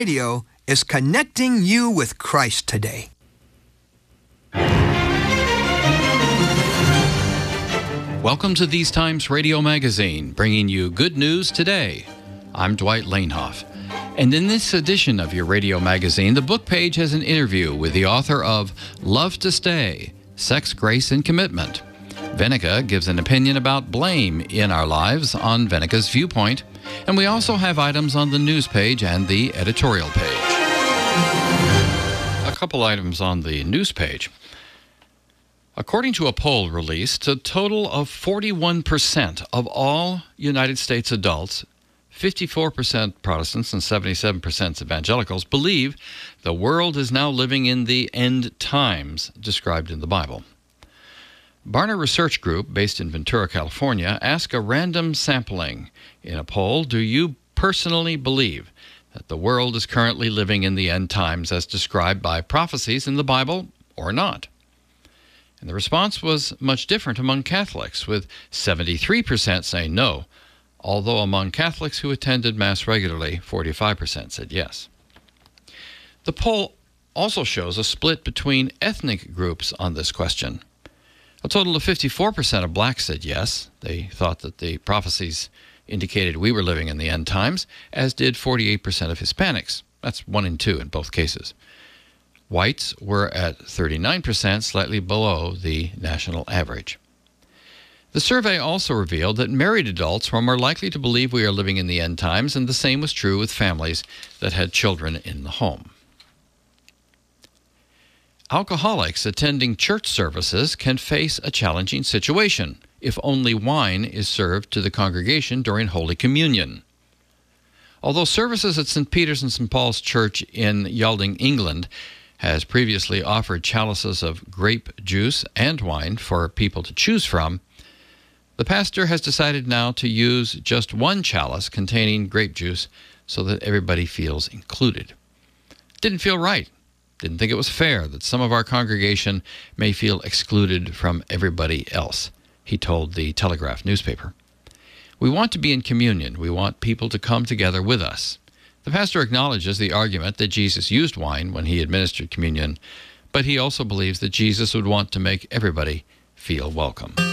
Radio is connecting you with Christ today. Welcome to These Times Radio Magazine, bringing you good news today. I'm Dwight Lanehoff. And in this edition of your radio magazine, the book page has an interview with the author of Love to Stay, Sex, Grace, and Commitment. Venica gives an opinion about blame in our lives on Venica's Viewpoint. And we also have items on the news page and the editorial page. A couple items on the news page. According to a poll released, a total of 41% of all United States adults, 54% Protestants and 77% evangelicals, believe the world is now living in the end times described in the Bible. Barna Research Group, based in Ventura, California, asked a random sampling in a poll, do you personally believe that the world is currently living in the end times as described by prophecies in the Bible or not? And the response was much different among Catholics, with 73% saying no, although among Catholics who attended Mass regularly, 45% said yes. The poll also shows a split between ethnic groups on this question. A total of 54% of blacks said yes. They thought that the prophecies indicated we were living in the end times, as did 48% of Hispanics. That's 1 in 2 in both cases. Whites were at 39%, slightly below the national average. The survey also revealed that married adults were more likely to believe we are living in the end times, and the same was true with families that had children in the home. Alcoholics attending church services can face a challenging situation if only wine is served to the congregation during Holy Communion. Although services at St. Peter's and St. Paul's Church in Yalding, England, has previously offered chalices of grape juice and wine for people to choose from, the pastor has decided now to use just one chalice containing grape juice so that everybody feels included. Didn't feel right. Didn't think it was fair that some of our congregation may feel excluded from everybody else, he told the Telegraph newspaper. We want to be in communion. We want people to come together with us. The pastor acknowledges the argument that Jesus used wine when he administered communion, but he also believes that Jesus would want to make everybody feel welcome.